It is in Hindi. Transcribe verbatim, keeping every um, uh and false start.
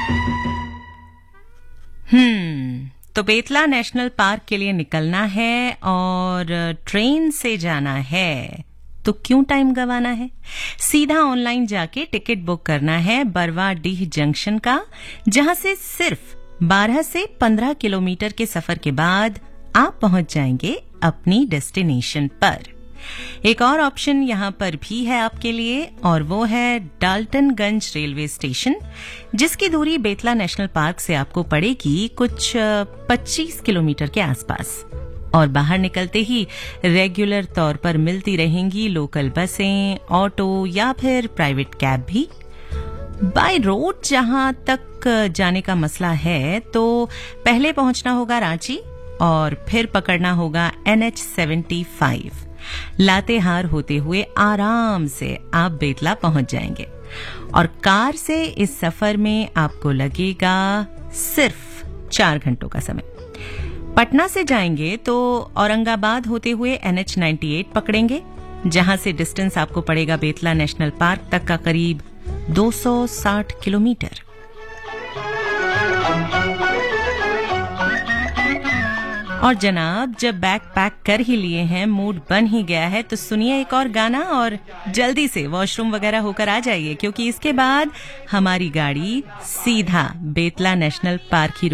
हम्म तो बेतला नेशनल पार्क के लिए निकलना है और ट्रेन से जाना है, तो क्यों टाइम गंवाना है। सीधा ऑनलाइन जाके टिकट बुक करना है बरवाडीह जंक्शन का, जहां से सिर्फ बारह से पंद्रह किलोमीटर के सफर के बाद आप पहुंच जाएंगे अपनी डेस्टिनेशन पर। एक और ऑप्शन यहां पर भी है आपके लिए, और वो है डाल्टनगंज रेलवे स्टेशन, जिसकी दूरी बेतला नेशनल पार्क से आपको पड़ेगी कुछ पच्चीस किलोमीटर के आसपास। और बाहर निकलते ही रेगुलर तौर पर मिलती रहेंगी लोकल बसें, ऑटो या फिर प्राइवेट कैब भी। बाय रोड जहां तक जाने का मसला है, तो पहले पहुंचना होगा रांची और फिर पकड़ना होगा N H seventy five. Latehar होते हुए आराम से आप बेतला पहुंच जाएंगे और कार से इस सफर में आपको लगेगा सिर्फ चार घंटों का समय। पटना से जाएंगे तो औरंगाबाद होते हुए एन एच नाइंटी एट पकड़ेंगे, जहां से डिस्टेंस आपको पड़ेगा बेतला नेशनल पार्क तक का करीब दो सौ साठ किलोमीटर। और जनाब, जब बैग पैक कर ही लिए हैं, मूड बन ही गया है, तो सुनिए एक और गाना और जल्दी से वॉशरूम वगैरह होकर आ जाइए, क्योंकि इसके बाद हमारी गाड़ी सीधा बेतला नेशनल पार्क ही